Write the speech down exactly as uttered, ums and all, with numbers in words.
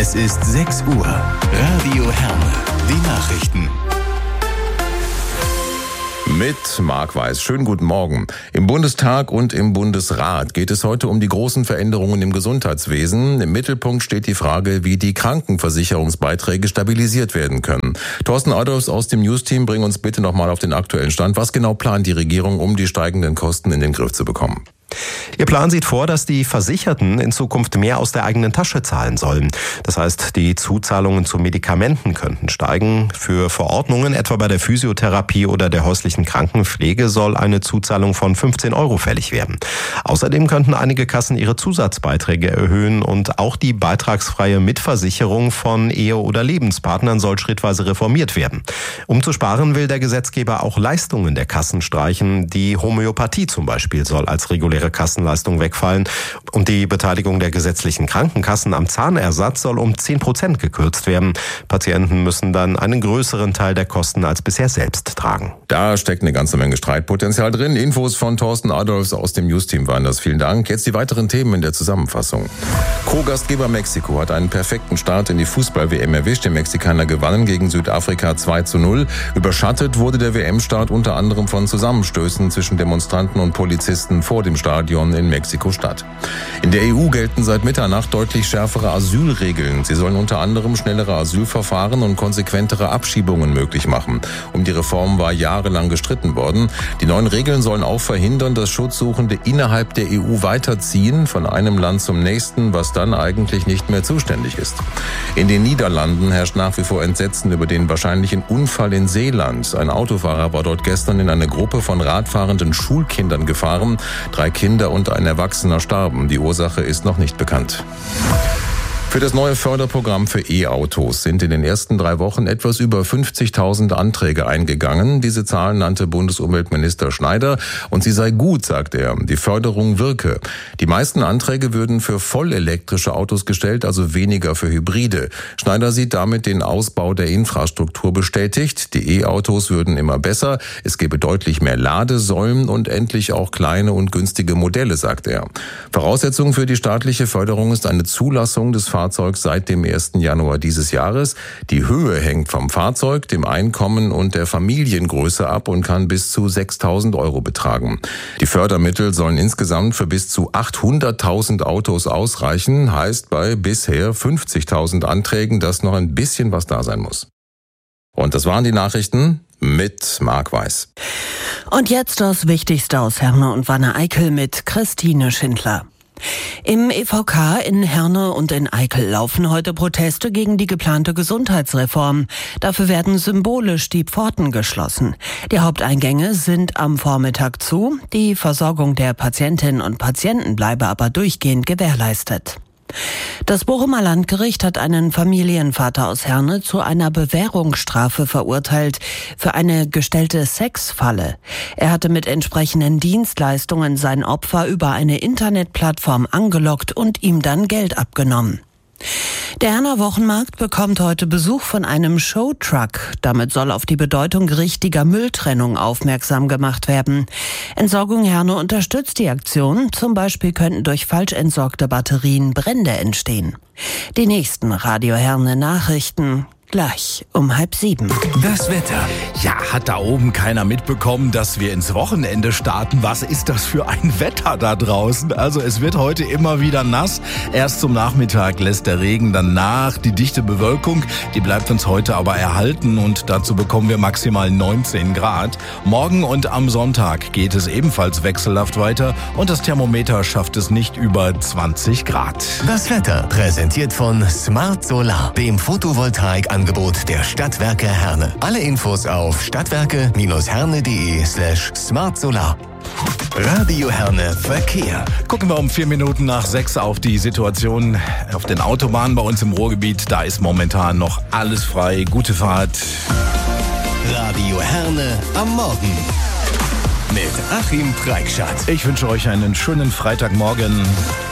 Es ist sechs Uhr. Radio Herne. Die Nachrichten. Mit Marc Weiß. Schönen guten Morgen. Im Bundestag und im Bundesrat geht es heute um die großen Veränderungen im Gesundheitswesen. Im Mittelpunkt steht die Frage, wie die Krankenversicherungsbeiträge stabilisiert werden können. Thorsten Adolfs aus dem News-Team, bring uns bitte nochmal auf den aktuellen Stand. Was genau plant die Regierung, um die steigenden Kosten in den Griff zu bekommen? Ihr Plan sieht vor, dass die Versicherten in Zukunft mehr aus der eigenen Tasche zahlen sollen. Das heißt, die Zuzahlungen zu Medikamenten könnten steigen. Für Verordnungen, etwa bei der Physiotherapie oder der häuslichen Krankenpflege, soll eine Zuzahlung von fünfzehn Euro fällig werden. Außerdem könnten einige Kassen ihre Zusatzbeiträge erhöhen und auch die beitragsfreie Mitversicherung von Ehe- oder Lebenspartnern soll schrittweise reformiert werden. Um zu sparen, will der Gesetzgeber auch Leistungen der Kassen streichen. Die Homöopathie zum Beispiel soll als reguläre Kassenleistung wegfallen und die Beteiligung der gesetzlichen Krankenkassen am Zahnersatz soll um zehn Prozent gekürzt werden. Patienten müssen dann einen größeren Teil der Kosten als bisher selbst tragen. Da steckt eine ganze Menge Streitpotenzial drin. Infos von Thorsten Adolfs aus dem News-Team waren das. Vielen Dank. Jetzt die weiteren Themen in der Zusammenfassung. Co-Gastgeber Mexiko hat einen perfekten Start in die Fußball-W M erwischt. Die Mexikaner gewannen gegen Südafrika zwei zu null. Überschattet wurde der W M-Start unter anderem von Zusammenstößen zwischen Demonstranten und Polizisten vor dem Stadion in Mexiko-Stadt. In der E U gelten seit Mitternacht deutlich schärfere Asylregeln. Sie sollen unter anderem schnellere Asylverfahren und konsequentere Abschiebungen möglich machen. Um die Reform war jahrelang gestritten worden. Die neuen Regeln sollen auch verhindern, dass Schutzsuchende innerhalb der E U weiterziehen, von einem Land zum nächsten, was dann eigentlich nicht mehr zuständig ist. In den Niederlanden herrscht nach wie vor Entsetzen über den wahrscheinlichen Unfall in Zeeland. Ein Autofahrer war dort gestern in eine Gruppe von radfahrenden Schulkindern gefahren. Drei Kinder und ein Erwachsener starben. Die Ursache ist noch nicht bekannt. Für das neue Förderprogramm für E-Autos sind in den ersten drei Wochen etwas über fünfzigtausend Anträge eingegangen. Diese Zahl nannte Bundesumweltminister Schneider und sie sei gut, sagt er. Die Förderung wirke. Die meisten Anträge würden für vollelektrische Autos gestellt, also weniger für Hybride. Schneider sieht damit den Ausbau der Infrastruktur bestätigt. Die E-Autos würden immer besser. Es gäbe deutlich mehr Ladesäulen und endlich auch kleine und günstige Modelle, sagt er. Voraussetzung für die staatliche Förderung ist eine Zulassung des Fahrzeugs seit dem ersten Januar dieses Jahres. Die Höhe hängt vom Fahrzeug, dem Einkommen und der Familiengröße ab und kann bis zu sechstausend Euro betragen. Die Fördermittel sollen insgesamt für bis zu achthunderttausend Autos ausreichen, heißt bei bisher fünfzigtausend Anträgen, dass noch ein bisschen was da sein muss. Und das waren die Nachrichten mit Marc Weiß. Und jetzt das Wichtigste aus Herne und Wanne-Eickel mit Christine Schindler. Im E V K in Herne und in Eickel laufen heute Proteste gegen die geplante Gesundheitsreform. Dafür werden symbolisch die Pforten geschlossen. Die Haupteingänge sind am Vormittag zu. Die Versorgung der Patientinnen und Patienten bleibe aber durchgehend gewährleistet. Das Bochumer Landgericht hat einen Familienvater aus Herne zu einer Bewährungsstrafe verurteilt für eine gestellte Sexfalle. Er hatte mit entsprechenden Dienstleistungen sein Opfer über eine Internetplattform angelockt und ihm dann Geld abgenommen. Der Herner Wochenmarkt bekommt heute Besuch von einem Showtruck. Damit soll auf die Bedeutung richtiger Mülltrennung aufmerksam gemacht werden. Entsorgung Herne unterstützt die Aktion. Zum Beispiel könnten durch falsch entsorgte Batterien Brände entstehen. Die nächsten Radio Herne Nachrichten gleich um halb sieben. Das Wetter. Ja, hat da oben keiner mitbekommen, dass wir ins Wochenende starten? Was ist das für ein Wetter da draußen? Also es wird heute immer wieder nass. Erst zum Nachmittag lässt der Regen dann nach. Die dichte Bewölkung, die bleibt uns heute aber erhalten und dazu bekommen wir maximal neunzehn Grad. Morgen und am Sonntag geht es ebenfalls wechselhaft weiter und das Thermometer schafft es nicht über zwanzig Grad. Das Wetter präsentiert von Smart Solar, dem Photovoltaikangebot der Stadtwerke Herne. Alle Infos auf stadtwerke-herne.de slash smartsolar. Radio Herne Verkehr. Gucken wir um vier Minuten nach sechs auf die Situation auf den Autobahnen bei uns im Ruhrgebiet. Da ist momentan noch alles frei. Gute Fahrt. Radio Herne am Morgen mit Achim Preikschat. Ich wünsche euch einen schönen Freitagmorgen.